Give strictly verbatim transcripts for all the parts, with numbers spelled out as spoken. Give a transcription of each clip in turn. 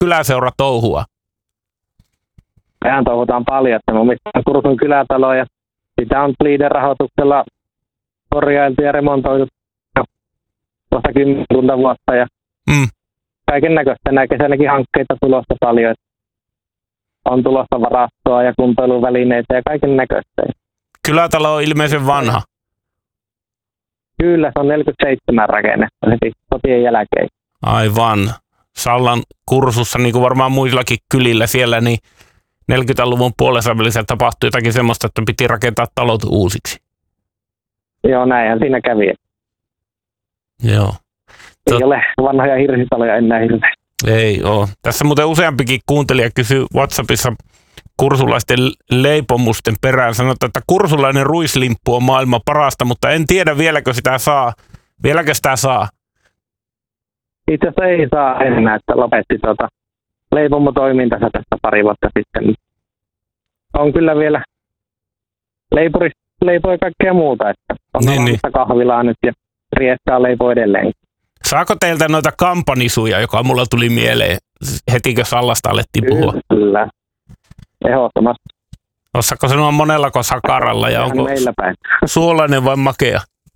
kyläseura touhua? Mehän touhutaan paljon, että me omistetaan Kursun kylätalo ja sitä on Leader rahoituksella korjailtu ja remontoitu kohta kymmenkunta vuotta ja Mm. kaiken näköistä. Tänä kesänäkin hankkeita tulossa paljon. On tulossa varastoa ja kuntoiluvälineitä ja kaiken näköistä. Kylätalo on ilmeisen vanha. Kyllä, se on neljäkymmentäseitsemän rakennettu heti sotien jälkeen. Aivan. Sallan Kursussa, niin kuin varmaan muillakin kylillä siellä, niin neljäkymmentäluvun puolessa välissä tapahtui jotakin semmoista, että piti rakentaa talot uusiksi. Joo, näinhän siinä kävi. Joo. Ei Tot... ole vanhoja hirsitaloja enää hirveästi. Ei ole. Tässä muuten useampikin kuuntelija kysyy WhatsAppissa kursulaisten leipomusten perään. Sanotaan, että kursulainen ruislimppu on maailman parasta, mutta en tiedä vieläkö sitä saa. Vieläkö sitä saa? Itse asiassa ei saa enää, että lopetti tuota leipomotoimintansa tästä pari vuotta sitten. On kyllä vielä leipuri, leipoi kaikkea muuta, että on niin, niin. kahvilaa nyt ja riestää leipoi edelleen. Saako teiltä noita kampanisuja, joka mulla tuli mieleen heti, kun Sallasta alettiin puhua? Kyllä, ehdottomasti. Osaatko sanoa monellako sakaralla ja onko meillä päin suolainen vai makea?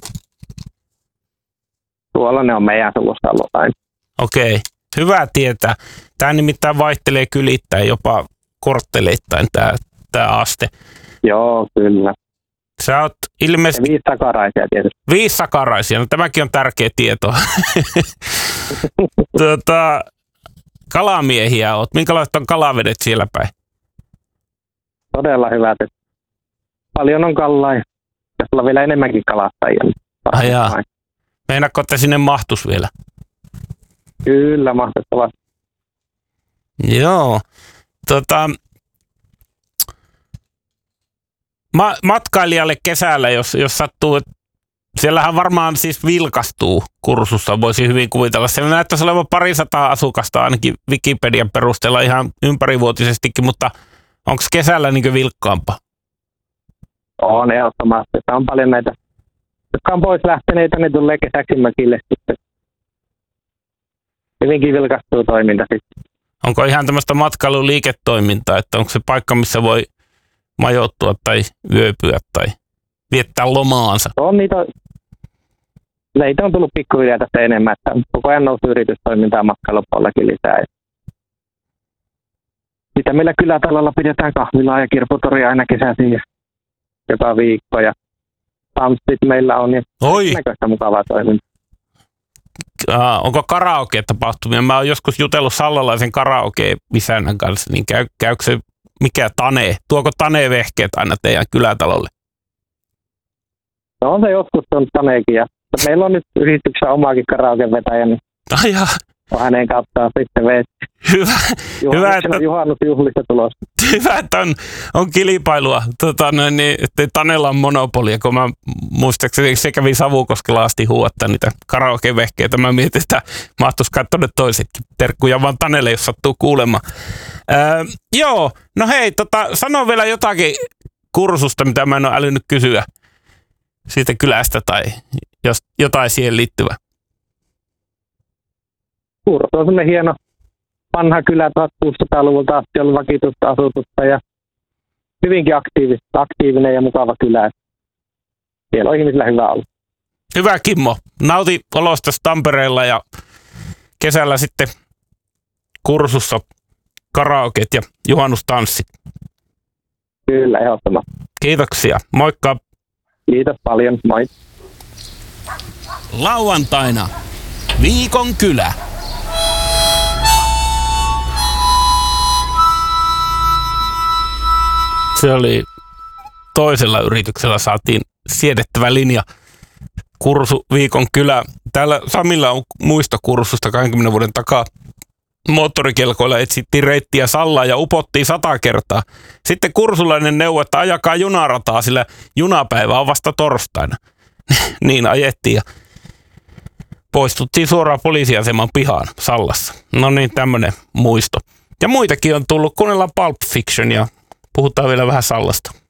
Suolainen on meidän suvussa ollut aina. Okei, hyvä tietää. Tämä nimittäin vaihtelee kylittäin, jopa kortteleittain tämä, tämä aste. Joo, kyllä. Sä oot ilmeisesti... Ja viisi sakaraisia tietysti. Viisi sakaraisia, no tämäkin on tärkeä tieto. tuota, kalamiehiä oot. Minkälaiset on kalavedet siellä päin? Todella hyvät. Paljon on kalaa ja jos on vielä enemmänkin kalastajia. Ai jaa. Meinaatko, että sinne mahtus vielä? Kyllä, mahdollisesti. Joo. Tota, ma- matkailijalle kesällä, jos, jos sattuu, että siellähän varmaan siis vilkastuu Kursussa, voisi hyvin kuvitella. Siellä näyttäisi olevan parisataa asukasta ainakin Wikipedian perusteella ihan ympärivuotisestikin, mutta onko kesällä niin vilkkaampaa? On ehdottomasti. On paljon näitä, jotka on pois lähteneitä, ne tulee kesäksi mökille sitten. Hyvinkin vilkastuu toiminta sitten. Onko ihan tämmöistä matkailuliiketoimintaa, että onko se paikka, missä voi majoittua tai yöpyä tai viettää lomaansa? On niitä, leitä on tullut pikkuhiljaa tästä enemmän, että koko ajan nousi yritystoimintaa matkailupuolellakin lisää. Sitä meillä kylätalolla pidetään kahvilaa ja kirpputoria aina kesäisin ja joka viikko ja tanssit meillä on ja näköistä mukavaa toimintaa. Uh, onko karaoke-tapahtumia? Mä oon joskus jutellut sallalaisen karaoke-isännän kanssa, niin käy, käykö se, mikä Tane? Tuoko Tane-vehkeet aina teidän kylätalolle? No on se joskus on Taneekin ja meillä on nyt yhdistyksessä omaakin karaoke-vetäjä, niin Ai jaa. on hänen kauttaan sitten veetti. Hyvä, hyvä, että, juhannusjuhlista tulosta. Hyvä, että on, on kilpailua. Tota, noin, niin, että Tanella on monopolia, kun mä muistaakseni se kävi Savukoskella asti huuattaa niitä karaoke-vehkeitä. Mä mietin, että mahtuisi kai tuonne toisetkin. Terkkuja vaan Tanelle, jos sattuu kuulemaan. Öö, joo, no hei, tota, sano vielä jotakin Kursusta, mitä mä en ole älynyt kysyä siitä kylästä tai jos, jotain siihen liittyvää. Kursu on semmoinen hieno vanha kylä tuhatkuusisataaluvulta asti ollut vakituista asutusta ja hyvinkin aktiivinen ja mukava kylä. Siellä on ihmisillä hyvä olla. Hyvä Kimmo. Nauti olosta Tampereella ja kesällä sitten Kursussa karaoket ja juhannustanssit. Kyllä, ehdottomasti. Kiitoksia. Moikka. Kiitos paljon. Moi. Lauantaina Viikon kylä. Se oli toisella yrityksellä saatiin siedettävä linja. Kursu Viikon kylä. Täällä Samilla on muisto Kursusta kaksikymmentä vuoden takaa. Moottorikelkoilla etsittiin reittiä Sallaan ja upottiin sata kertaa. Sitten kursulainen neuvoi, että ajakaa junarataa, sillä junapäivä on vasta torstaina. Niin ajettiin ja poistuttiin suoraan poliisiaseman pihaan Sallassa. No niin, tämmönen muisto. Ja muitakin on tullut. Kuunnellaan Pulp Fiction ja puhutaan vielä vähän Sallasta.